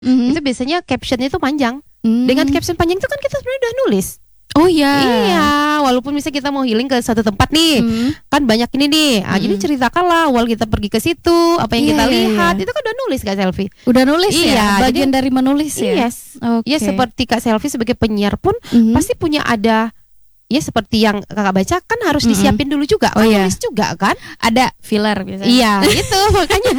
Itu biasanya captionnya itu panjang. Dengan caption panjang itu kan kita sebenarnya udah nulis. Oh iya. Iya, walaupun misalnya kita mau healing ke satu tempat nih, kan banyak ini nih. Jadi ceritakanlah awal kita pergi ke situ, apa yang kita lihat. Itu kan udah nulis Kak Selvi. Udah nulis ya, bagian dari menulis ya. Yes. Ya seperti Kak Selvi sebagai penyiar pun pasti punya ada. Ya seperti yang kakak baca kan harus disiapin dulu juga. Nulis juga kan. Ada filler biasanya. Iya, itu makanya.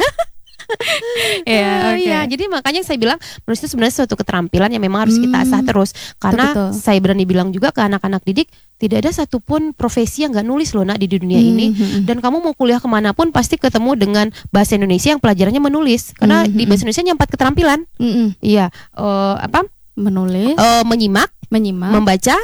Iya, jadi makanya saya bilang menulis itu sebenarnya suatu keterampilan yang memang harus kita asah terus. Karena saya berani bilang juga ke anak-anak didik, tidak ada satupun profesi yang nggak nulis loh nak di dunia ini. Dan kamu mau kuliah kemanapun pasti ketemu dengan bahasa Indonesia yang pelajarannya menulis. Karena di bahasa Indonesia 4 keterampilan. Iya, menulis, menyimak, membaca,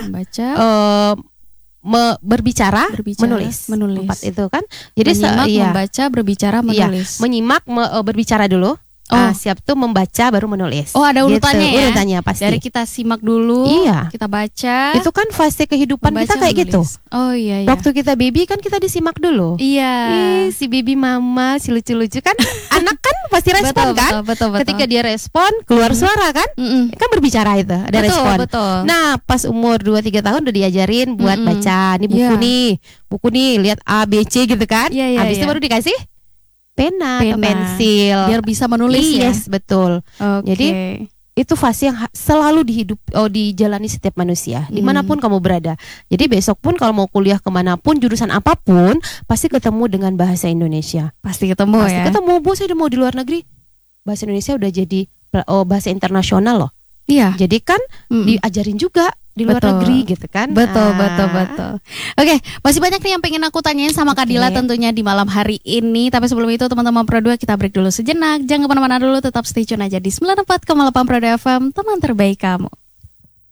berbicara, menulis. 4 itu kan. Jadi menyimak, membaca, berbicara, menulis. Iya, menyimak, berbicara dulu. Siap tuh membaca baru menulis. Oh ada urutannya gitu. Urutannya pasti. Dari kita simak dulu, kita baca. Itu kan fase kehidupan membaca, kita kayak menulis. Gitu. Oh iya. Waktu kita baby kan kita disimak dulu. Iya. Si baby mama, si lucu-lucu kan. Anak kan pasti respon kan. Betul. Ketika dia respon keluar suara kan. Kan berbicara itu ada respon. Betul. Nah pas umur 2-3 tahun udah diajarin buat baca. Ini buku nih lihat A B C gitu kan. Habis itu baru dikasih pena atau pensil biar bisa menulis ya. Yes, betul. Jadi itu fase yang selalu dijalani setiap manusia dimanapun kamu berada. Jadi besok pun kalau mau kuliah kemanapun jurusan apapun pasti ketemu dengan bahasa Indonesia. Pasti ketemu ya. Ketemu. Bu saya udah mau di luar negeri, bahasa Indonesia udah jadi bahasa internasional loh. Iya. Jadi kan diajarin juga di luar negeri gitu kan. Betul. Oke, masih banyak nih yang pengen aku tanyain sama Kak Dila tentunya di malam hari ini. Tapi sebelum itu teman-teman Pro 2 kita break dulu sejenak. Jangan kemana-mana dulu, tetap stay tune aja di 94,8 Pro 2 FM, teman terbaik kamu.